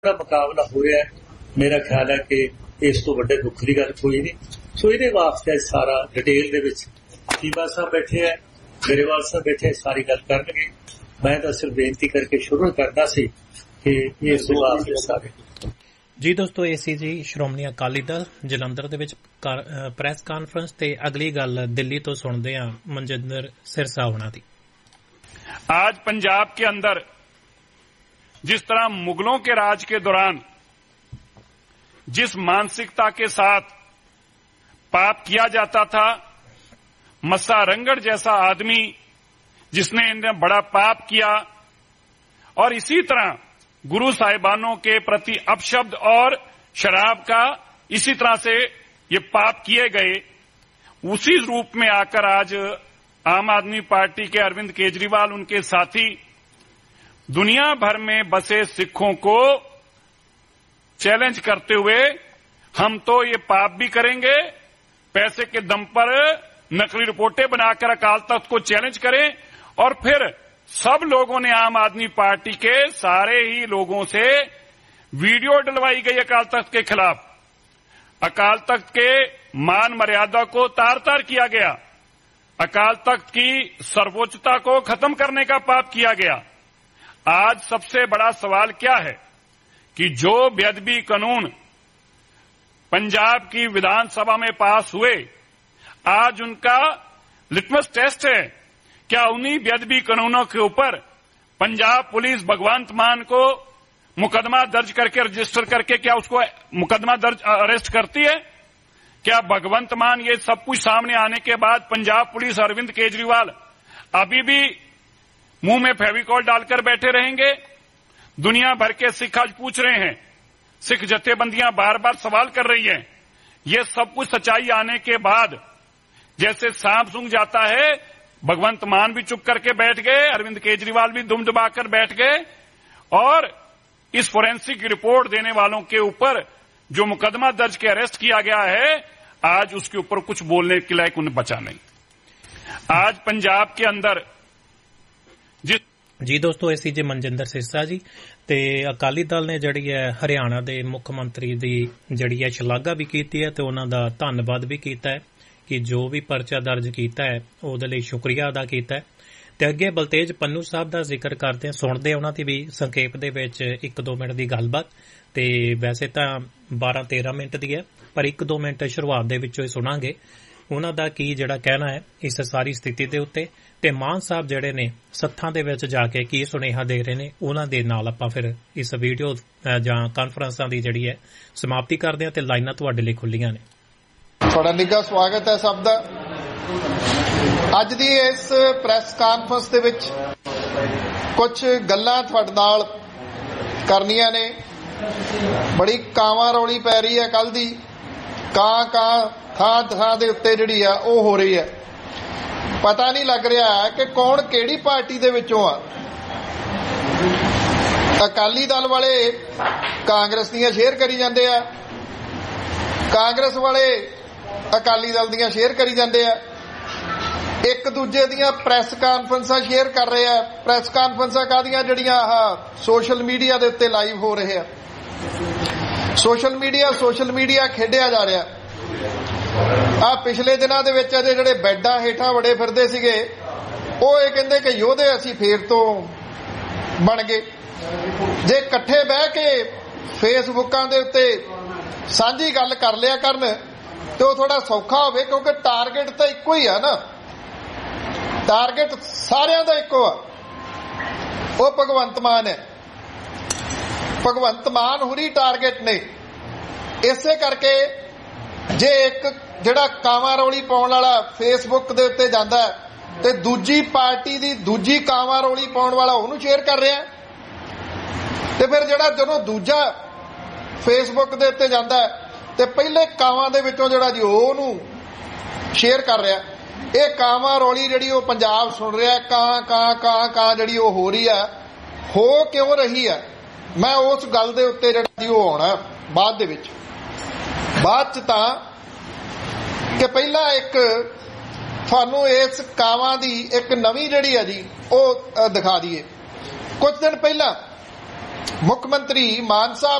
ਜਿਹੜਾ ਮੁਕਾਬਲਾ ਹੋਇਆ ਮੇਰਾ ਖਿਆਲ ਹੈ ਕਿ ਇਸ ਤੋਂ ਵੱਡੇ ਦੁੱਖ ਦੀ ਗੱਲ ਕੋਈ ਨਹੀਂ। ਸੋ ਇਹਦੇ ਵਾਸਤੇ ਸਾਰਾ ਡਿਟੇਲ ਦੇ ਵਿੱਚ ਚੀਮਾ ਸਾਹਿਬ ਬੈਠੇ ਆ, ਗਰੇਵਾਲ ਸਾਹਿਬ ਬੈਠੇ, ਸਾਰੀ ਗੱਲ ਕਰਨਗੇ। ਮੈਂ ਤਾਂ ਸਿਰਫ ਬੇਨਤੀ ਕਰਕੇ ਸ਼ੁਰੂ ਕਰਦਾ ਸੀ ਕਿ ਇਸ ਤੋਂ ਵਾਸਤੇ ਸਾਰੇ ਜੀ ਦੋਸਤੋ, ਇਹ ਸੀ ਜੀ ਸ਼੍ਰੋਮਣੀ ਅਕਾਲੀ ਦਲ ਜਲੰਧਰ ਦੇ ਵਿੱਚ ਪ੍ਰੈਸ ਕਾਨਫਰੰਸ ਤੇ ਅਗਲੀ ਗੱਲ ਦਿੱਲੀ ਤੋਂ ਸੁਣਦੇ ਹਾਂ ਮਨਜਿੰਦਰ ਸਿਰਸਾ ਹੋਣਾ ਦੀ। आज पंजाब के अंदर जिस तरह मुगलों के राज के दौरान जिस मानसिकता के साथ पाप किया जाता था, मस्सा रंगड़ जैसा आदमी जिसने इन्हें बड़ा पाप किया, और इसी तरह गुरु साहिबानों के प्रति अपशब्द और शराब का इसी तरह से ये पाप किए गए, उसी रूप में आकर आज आम आदमी पार्टी के अरविंद केजरीवाल उनके साथी दुनिया भर में बसे सिखों को चैलेंज करते हुए हम तो ये पाप भी करेंगे, पैसे के दम पर नकली रिपोर्टें बनाकर अकाल तख्त को चैलेंज करें, और फिर सब लोगों ने आम आदमी पार्टी के सारे ही लोगों से वीडियो डलवाई गई अकाल तख्त के खिलाफ। अकाल तख्त के मान मर्यादा को तार तार किया गया, अकाल तख्त की सर्वोच्चता को खत्म करने का पाप किया गया। आज सबसे बड़ा सवाल क्या है कि जो बेअदबी कानून पंजाब की विधानसभा में पास हुए, आज उनका लिटमस टेस्ट है। क्या उन्हीं बेअदबी कानूनों के ऊपर पंजाब पुलिस भगवंत मान को मुकदमा दर्ज करके रजिस्टर करके क्या उसको मुकदमा दर्ज अरेस्ट करती है? क्या भगवंत मान ये सब कुछ सामने आने के बाद पंजाब पुलिस अरविंद केजरीवाल अभी भी मुंह में फेविकॉल डालकर बैठे रहेंगे? दुनिया भर के सिख आज पूछ रहे हैं, सिख जथेबंदियां बार बार सवाल कर रही हैं। ये सब कुछ सच्चाई आने के बाद जैसे सांप सूंघ जाता है, भगवंत मान भी चुप करके बैठ गए, अरविंद केजरीवाल भी दुम दबाकर बैठ गए, और इस फोरेंसिक रिपोर्ट देने वालों के ऊपर जो मुकदमा दर्ज के अरेस्ट किया गया है, आज उसके ऊपर कुछ बोलने के लायक उन्हें बचा नहीं। आज पंजाब के अंदर जी दोस्तों, ऐसी जी मनजिंदर सिरसा जी ते अकाली दल ने जिहड़ी है हरियाणा दे मुख मंत्री दी जिहड़ी है शलाघा भी कीती है ते उन्हां दा धन्नवाद भी कीता है कि जो भी परचा दर्ज कीता है ਉਹਦੇ ਲਈ शुक्रिया अदा कीता है। ਤੇ ਅੱਗੇ ਬਲਤੇਜ ਪੰਨੂ ਸਾਹਿਬ ਦਾ ਜ਼ਿਕਰ ਕਰਦੇ ਹਾਂ, ਸੁਣਦੇ ਉਹਨਾਂ ਦੀ ਵੀ ਸੰਖੇਪ ਦੇ ਵਿੱਚ 1-2 ਮਿੰਟ ਦੀ ਗੱਲਬਾਤ। ਤੇ ਵੈਸੇ ਤਾਂ 12-13 ਮਿੰਟ ਦੀ ਹੈ, ਪਰ 1-2 ਮਿੰਟ ਸ਼ੁਰੂਆਤ ਦੇ ਵਿੱਚੋਂ ਹੀ ਸੁਣਾਂਗੇ ਉਹਨਾਂ ਦਾ ਕੀ ਜਿਹੜਾ ਕਹਿਣਾ ਹੈ ਇਸ ਸਾਰੀ ਸਥਿਤੀ ਦੇ ਉੱਤੇ, ਤੇ ਮਾਨ ਸਾਹਿਬ ਜਿਹੜੇ ਨੇ ਸੱਥਾਂ ਦੇ ਵਿੱਚ ਜਾ ਕੇ ਕੀ ਸੁਨੇਹਾ ਦੇ ਰਹੇ ਨੇ ਉਹਨਾਂ ਦੇ ਨਾਲ ਆਪਾਂ ਫਿਰ ਇਸ ਵੀਡੀਓ ਜਾਂ ਕਾਨਫਰੰਸਾਂ ਦੀ ਜਿਹੜੀ ਹੈ ਸਮਾਪਤੀ ਕਰਦੇ ਹਾਂ, ਤੇ ਲਾਈਨਾਂ ਤੁਹਾਡੇ ਲਈ ਖੁੱਲੀਆਂ ਨੇ। ਤੁਹਾਡਾ ਨਿੱਘਾ ਸਵਾਗਤ ਹੈ ਸਭ ਦਾ। ਅੱਜ ਦੀ ਇਸ ਪ੍ਰੈਸ ਕਾਨਫਰੰਸ ਦੇ ਵਿੱਚ ਕੁਝ ਗੱਲਾਂ ਤੁਹਾਡੇ ਨਾਲ ਕਰਨੀਆਂ ਨੇ। ਬੜੀ ਕਾਵਾਂ ਰੌਲੀ ਪੈ ਰਹੀ ਹੈ ਕੱਲ ਦੀ, ਕਾਂ ਥਾਂ ਥਾਂ ਦੇ ਉੱਤੇ ਜਿਹੜੀ ਆ ਉਹ ਹੋ ਰਹੀ ਹੈ। ਪਤਾ ਨਹੀਂ ਲੱਗ ਰਿਹਾ ਕਿ ਕੌਣ ਕਿਹੜੀ ਪਾਰਟੀ ਦੇ ਵਿੱਚੋਂ ਆ। ਅਕਾਲੀ ਦਲ ਵਾਲੇ ਕਾਂਗਰਸ ਦੀਆਂ ਸ਼ੇਅਰ ਕਰੀ ਜਾਂਦੇ ਆ, ਕਾਂਗਰਸ ਵਾਲੇ ਅਕਾਲੀ ਦਲ ਦੀਆਂ ਸ਼ੇਅਰ ਕਰੀ ਜਾਂਦੇ ਆ, ਇੱਕ ਦੂਜੇ ਦੀਆਂ ਪ੍ਰੈਸ ਕਾਨਫਰੰਸਾਂ ਸ਼ੇਅਰ ਕਰ ਰਹੇ ਆ। ਪ੍ਰੈਸ ਕਾਨਫਰੰਸਾਂ ਕਾਹਦੀਆਂ? ਜਿਹੜੀਆਂ ਆਹ ਸੋਸ਼ਲ ਮੀਡੀਆ ਦੇ ਉੱਤੇ ਲਾਈਵ ਹੋ ਰਹੇ ਆ। ਸੋਸ਼ਲ ਮੀਡੀਆ ਖੇਡਿਆ ਜਾ ਰਿਹਾ। ਆ ਪਿਛਲੇ ਦਿਨਾਂ ਦੇ ਵਿੱਚ ਇਹਦੇ ਜਿਹੜੇ ਬੈੱਡਾਂ ਹੇਠਾਂ ਵੜੇ ਫਿਰਦੇ ਸੀਗੇ, ਉਹ ਇਹ ਕਹਿੰਦੇ ਕਿ ਯੋਧੇ ਅਸੀਂ ਫੇਰ ਤੋਂ ਬਣ ਗਏ। ਜੇ ਇਕੱਠੇ ਬਹਿ ਕੇ ਫੇਸਬੁੱਕਾਂ ਦੇ ਉੱਤੇ ਸਾਂਝੀ ਗੱਲ ਕਰ ਲਿਆ ਕਰਨ ਤੇ ਉਹ ਥੋੜਾ ਸੌਖਾ ਹੋਵੇ, ਕਿਉਂਕਿ ਟਾਰਗੇਟ ਤਾਂ ਇੱਕੋ ਹੀ ਆ ਨਾ, ਟਾਰਗੇਟ ਸਾਰਿਆਂ ਦਾ ਇੱਕੋ ਆ, ਉਹ ਭਗਵੰਤ ਮਾਨ ਹੈ। ਭਗਵੰਤ ਮਾਨ ਹੁਰੀ ਟਾਰਗੇਟ ਨੇ। ਇਸੇ ਕਰਕੇ ਜੇ ਇੱਕ ਜਿਹੜਾ ਕਾਵਾਂ ਰੌਲੀ ਪਾਉਣ ਵਾਲਾ ਫੇਸਬੁੱਕ ਦੇ ਉੱਤੇ ਜਾਂਦਾ ਤੇ ਦੂਜੀ ਪਾਰਟੀ ਦੀ ਦੂਜੀ ਕਾਵਾਂ ਰੌਲੀ ਪਾਉਣ ਵਾਲਾ ਉਹਨੂੰ ਸ਼ੇਅਰ ਕਰ ਰਿਹਾ, ਤੇ ਫਿਰ ਜਿਹੜਾ ਜਦੋਂ ਦੂਜਾ ਫੇਸਬੁੱਕ ਦੇ ਉੱਤੇ ਜਾਂਦਾ ਤੇ ਪਹਿਲੇ ਕਾਵਾਂ ਦੇ ਵਿੱਚੋਂ ਜਿਹੜਾ ਜੀ ਉਹਨੂੰ ਸ਼ੇਅਰ ਕਰ ਰਿਹਾ। ਇਹ ਕਾਵਾਂ ਰੌਲੀ ਜਿਹੜੀ ਉਹ ਪੰਜਾਬ ਸੁਣ ਰਿਹਾ, ਕਾਂ ਜਿਹੜੀ ਉਹ ਹੋ ਰਹੀ ਆ। ਹੋ ਕਿਉਂ ਰਹੀ ਆ? ਮੈਂ ਉਸ ਗੱਲ ਦੇ ਉੱਤੇ ਜਿਹੜਾ ਜੀ ਉਹ ਆਉਣਾ ਬਾਅਦ ਦੇ ਵਿੱਚ। ਬਾਅਦ ਚ ਤਾਂ ਕਿ ਪਹਿਲਾਂ ਇੱਕ ਤੁਹਾਨੂੰ ਇਸ ਕਾਵਾਂ ਦੀ ਇੱਕ ਨਵੀਂ ਜਿਹੜੀ ਆ ਜੀ ਉਹ ਦਿਖਾ ਦਈਏ। ਕੁਝ ਦਿਨ ਪਹਿਲਾਂ ਮੁੱਖ ਮੰਤਰੀ ਮਾਨ ਸਾਹਿਬ